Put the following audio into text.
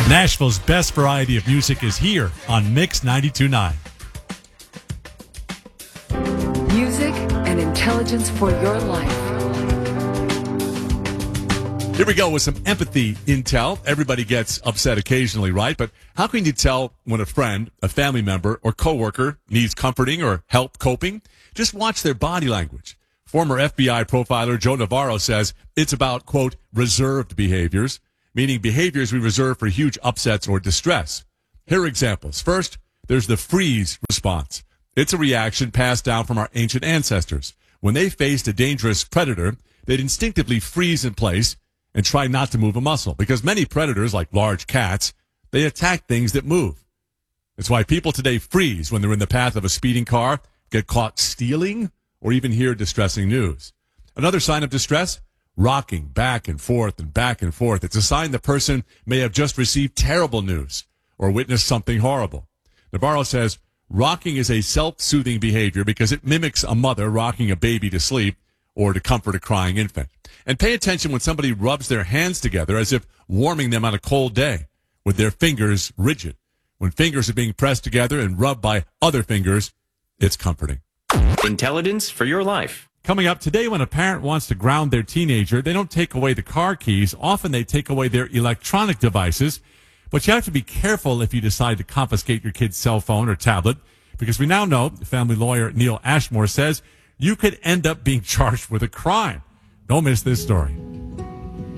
Nashville's best variety of music is here on Mix 92.9. Music and intelligence for your life. Here we go with some empathy intel. Everybody gets upset occasionally, right? But how can you tell when a friend, a family member, or coworker needs comforting or help coping? Just watch their body language. Former FBI profiler Joe Navarro says it's about, quote, reserved behaviors, meaning behaviors we reserve for huge upsets or distress. Here are examples. First, there's the freeze response. It's a reaction passed down from our ancient ancestors. When they faced a dangerous predator, they'd instinctively freeze in place and try not to move a muscle, because many predators, like large cats, they attack things that move. That's why people today freeze when they're in the path of a speeding car, get caught stealing, or even hear distressing news. Another sign of distress, rocking back and forth and back and forth. It's a sign the person may have just received terrible news or witnessed something horrible. Navarro says rocking is a self-soothing behavior because it mimics a mother rocking a baby to sleep or to comfort a crying infant. And pay attention when somebody rubs their hands together as if warming them on a cold day, with their fingers rigid. When fingers are being pressed together and rubbed by other fingers, it's comforting. Intelligence for your life. Coming up today, when a parent wants to ground their teenager, they don't take away the car keys. Often they take away their electronic devices. But you have to be careful if you decide to confiscate your kid's cell phone or tablet, because we now know, family lawyer Neil Ashmore says, you could end up being charged with a crime. Don't miss this story.